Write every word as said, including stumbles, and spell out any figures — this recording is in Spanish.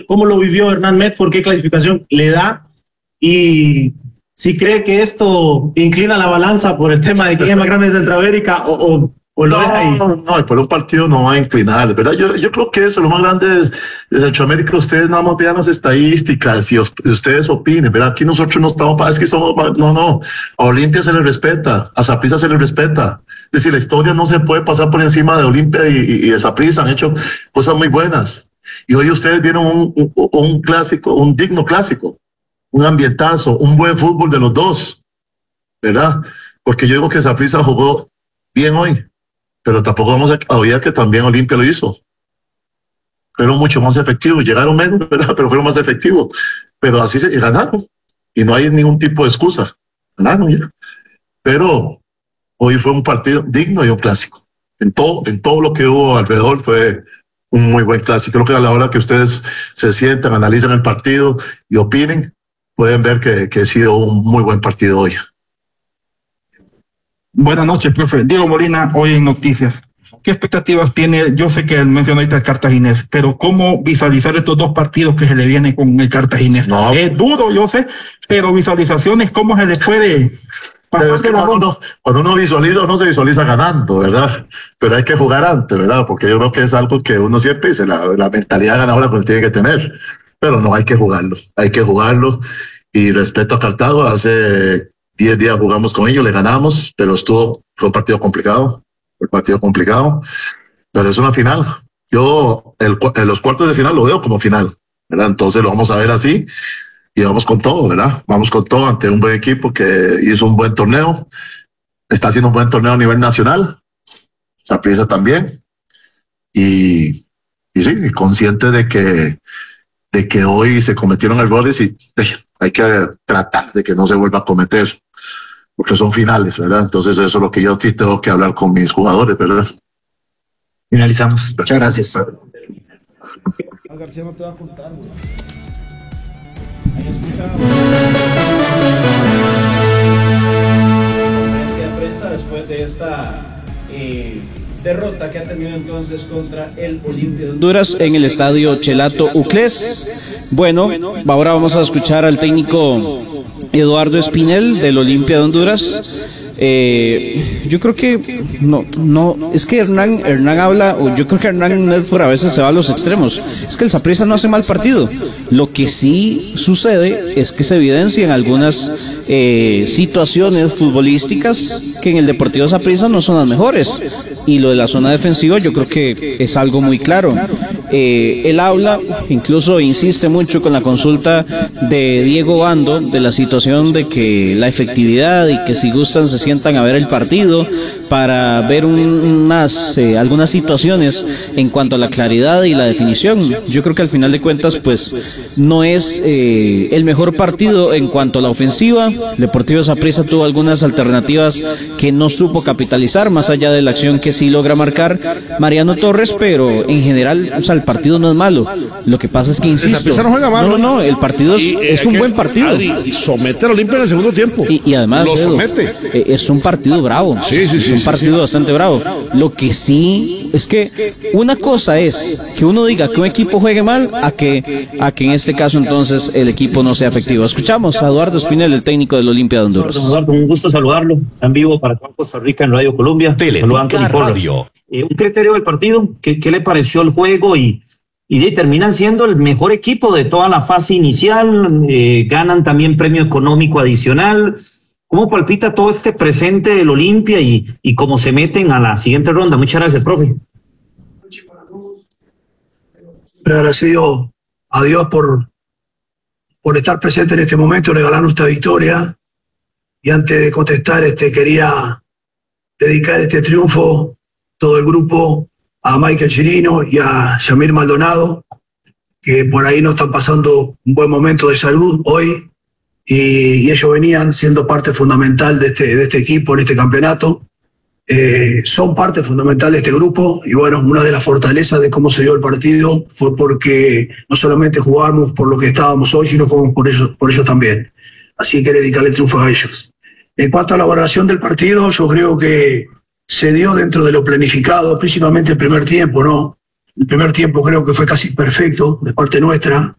cómo lo vivió Hernán Medford, qué clasificación le da y si cree que esto inclina la balanza por el tema de quién es más grande de Centroamérica o, o, o lo no, deja ahí. No, no, por un partido no va a inclinar, ¿verdad? Yo, yo creo que eso, lo más grande de, de Centroamérica, ustedes nada más vean las estadísticas y os, ustedes opinen, ¿verdad? Aquí nosotros no estamos para, es que somos, no, no, a Olimpia se le respeta, a Saprissa se le respeta. Es decir, la historia no se puede pasar por encima de Olimpia y, y, y de Saprissa, han hecho cosas muy buenas. Y hoy ustedes vieron un, un, un clásico, un digno clásico, un ambientazo, un buen fútbol de los dos, ¿verdad? Porque yo digo que Saprissa jugó bien hoy, pero tampoco vamos a olvidar que también Olimpia lo hizo. Fueron mucho más efectivos, llegaron menos, ¿verdad? Pero fueron más efectivos. Pero así se ganaron y no hay ningún tipo de excusa. Ganaron ya. Pero hoy fue un partido digno y un clásico. En todo, en todo lo que hubo alrededor fue un muy buen clásico. Creo que a la hora que ustedes se sientan, analizan el partido y opinen, pueden ver que, que ha sido un muy buen partido hoy. Buenas noches, profe. Diego Molina, hoy en Noticias. ¿Qué expectativas tiene? Yo sé que mencionaste el Cartaginés, pero ¿cómo visualizar estos dos partidos que se le vienen con el Cartaginés? No. Es duro, yo sé, pero visualizaciones, ¿cómo se les puede pasar? Es que cuando, uno, cuando uno visualiza, uno se visualiza ganando, ¿verdad? Pero hay que jugar antes, ¿verdad? Porque yo creo que es algo que uno siempre dice, la, la mentalidad ganadora que tiene que tener. Pero no, hay que jugarlo, hay que jugarlo. Y respeto a Cartago, hace diez días jugamos con ellos, le ganamos, pero estuvo, fue un partido complicado, fue un partido complicado, pero es una final. Yo el, en los cuartos de final lo veo como final, ¿verdad? Entonces lo vamos a ver así y vamos con todo, ¿verdad? Vamos con todo ante un buen equipo que hizo un buen torneo, está haciendo un buen torneo a nivel nacional, Saprissa también, y, y sí, y consciente de que de que hoy se cometieron errores y eh, hay que tratar de que no se vuelva a cometer, porque son finales, ¿verdad? Entonces eso es lo que yo sí tengo que hablar con mis jugadores, ¿verdad? Finalizamos. Muchas gracias. García no te va a contar, güey. Conferencia de prensa después de esta eh, derrota que ha tenido entonces contra el Olimpia de Honduras en el estadio Chelato Uclés. Bueno, ahora vamos a escuchar al técnico Eduardo Espinel del Olimpia de Honduras. Eh, yo creo que no, no, es que Hernán, Hernán habla, o yo creo que Hernán Medford a veces se va a los extremos. Es que el Saprissa no hace mal partido. Lo que sí sucede es que se evidencian algunas eh, situaciones futbolísticas que en el Deportivo Saprissa no son las mejores. Y lo de la zona defensiva yo creo que es algo muy claro. Eh, él habla, incluso insiste mucho con la consulta de Diego Bando de la situación de que la efectividad y que si gustan se sientan a ver el partido para ver un, unas eh, algunas situaciones en cuanto a la claridad y la definición. Yo creo que al final de cuentas pues no es eh, el mejor partido en cuanto a la ofensiva. Deportivo Saprissa tuvo algunas alternativas que no supo capitalizar, más allá de la acción que sí logra marcar Mariano Torres, pero en general, o sea, el partido no es malo. Lo que pasa es que, insisto, no, juega mal, no, no, no, el partido es, y, eh, es un que, buen partido. Adri, somete al Olimpia en el segundo tiempo. Y, y además, lo Edu, somete. Eh, es un partido bravo. Sí, sí, es sí, un sí, partido sí. bastante bravo. Lo que sí es que una cosa es que uno diga que un equipo juegue mal a que, a que en este caso entonces el equipo no sea efectivo. Escuchamos a Eduardo Espinel, el técnico del Olimpia de Honduras. Eduardo, un gusto saludarlo. En vivo para Costa Rica en Radio Colombia. Teletica Radio. Eh, un criterio del partido, ¿qué, qué le pareció el juego? Y, y de, terminan siendo el mejor equipo de toda la fase inicial, eh, ganan también premio económico adicional. ¿Cómo palpita todo este presente del Olimpia y, y cómo se meten a la siguiente ronda? Muchas gracias, profe. Agradecido a Dios por, por estar presente en este momento, regalarnos esta victoria. Y antes de contestar, este, quería dedicar este triunfo, todo el grupo, a Michael Chirino y a Yamir Maldonado, que por ahí no están pasando un buen momento de salud hoy, y, y ellos venían siendo parte fundamental de este, de este equipo en este campeonato. Eh, son parte fundamental de este grupo, y bueno, una de las fortalezas de cómo se dio el partido fue porque no solamente jugamos por lo que estábamos hoy, sino jugamos por ellos, por ellos también. Así que dedicarle el triunfo a ellos. En cuanto a la valoración del partido, yo creo que se dio dentro de lo planificado, principalmente el primer tiempo, ¿no? El primer tiempo creo que fue casi perfecto de parte nuestra.